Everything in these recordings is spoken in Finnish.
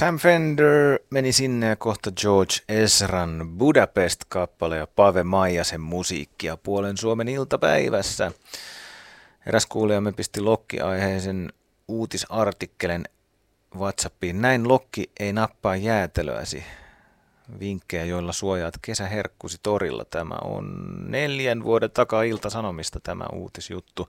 Sam Fender meni sinne ja kohta George Ezran Budapest-kappale ja Pave Maijasen musiikkia puolen Suomen iltapäivässä. Eräs kuulijamme pisti Lokki-aiheisen uutisartikkelen WhatsAppiin. Näin Lokki ei nappaa jäätelöäsi. Vinkkejä, joilla suojaat kesäherkkusi torilla. Tämä on 4 vuoden takaa Ilta-Sanomista tämä uutisjuttu.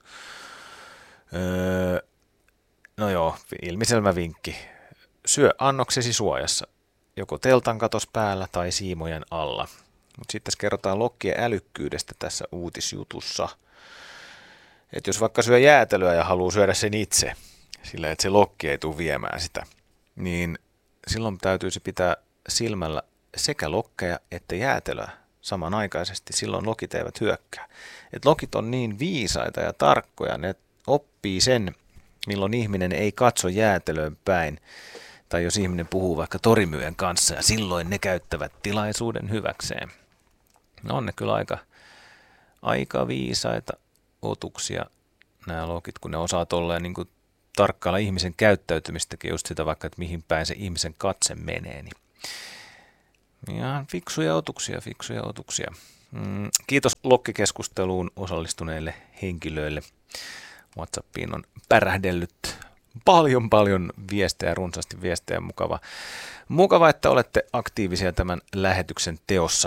No joo, ilmiselvä vinkki. Syö annoksesi suojassa, joko teltan katos päällä tai siimojen alla. Mutta sitten kerrotaan Lokkien älykkyydestä tässä uutisjutussa. Että jos vaikka syö jäätelöä ja haluaa syödä sen itse, sillä että se Lokki ei tule viemään sitä, niin silloin täytyisi pitää silmällä sekä lokkeja että jäätelöä samanaikaisesti. Silloin lokit eivät hyökkää. Et lokit on niin viisaita ja tarkkoja, ne oppii sen, milloin ihminen ei katso jäätelöön päin, tai jos ihminen puhuu vaikka torimyyjän kanssa, ja silloin ne käyttävät tilaisuuden hyväkseen. No on ne kyllä aika viisaita otuksia nämä lokit, kun ne osaa tolleen niin kuin tarkkailla ihmisen käyttäytymistäkin, just sitä vaikka, että mihin päin se ihmisen katse menee. Niin. Ja fiksuja otuksia. Kiitos Lokkikeskusteluun osallistuneille henkilöille. WhatsAppiin on pärähdellyt paljon viestejä, runsaasti viestejä. Mukava, että olette aktiivisia tämän lähetyksen teossa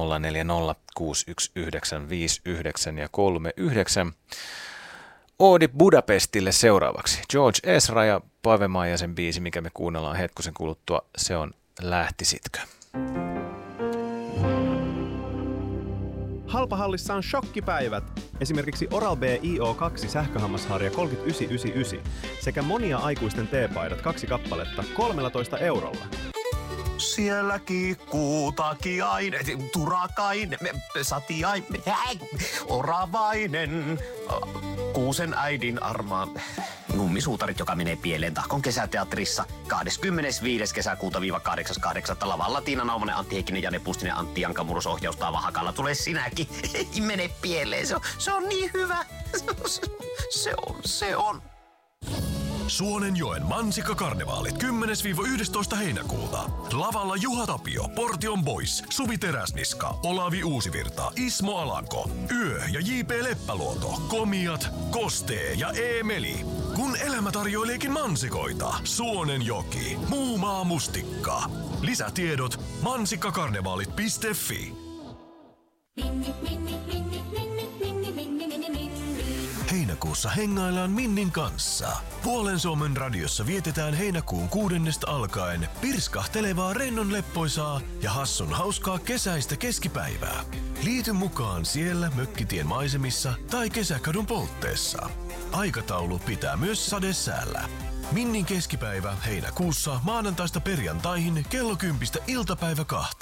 04061959 ja 39. Oodi Budapestille seuraavaksi. George Ezra ja Pave Maijasen biisi, mikä me kuunnellaan hetkosen kuluttua, se on Lähtisitkö. Halpahallissa on shokkipäivät. Esimerkiksi Oral-B IO2 sähköhammasharja 39,99 sekä monia aikuisten teepaidat 2 kappaletta 13 €. Siellä kiikkuu takiainen, turakainen, satiainen, oravainen, kuusen äidin armaa. Nummisuutarit, joka menee pieleen Tahkon kesäteatterissa 25. kesäkuuta -8.8. lavalla Tiina Naumanen, Antti Heikkinen, Jane Pustinen, Antti Jankamurus ohjaustaa Vahakalla. Tulee sinäkin. Ei mene pieleen. Se on niin hyvä. Se on. Suonenjoen Mansikkakarnevaalit 10-11 heinäkuuta. Lavalla Juha Tapio, Portion Boys, Suvi Teräsniska, Olavi Uusivirta, Ismo Alanko, Yö ja J.P. Leppäluoto, Komiat, Kostee ja Eemeli. Kun elämä tarjoileekin mansikoita, Suonenjoki, muu maa mustikka. Lisätiedot mansikkakarnevaalit.fi. Heinäkuussa hengaillaan Minnin kanssa. Puolen Suomen radiossa vietetään heinäkuun 6. alkaen pirskahtelevaa rennon leppoisaa ja hassun hauskaa kesäistä keskipäivää. Liity mukaan siellä Mökkitien maisemissa tai Kesäkadun poltteessa. Aikataulu pitää myös sadesäällä. Minnin keskipäivä heinäkuussa maanantaista perjantaihin kello 10 iltapäivä 2.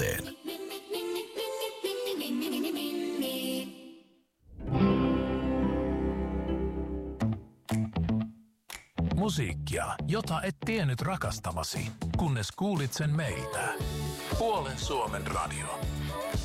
Musiikkia, jota et tiennyt rakastavasi, kunnes kuulit sen meiltä. Puolen Suomen radio.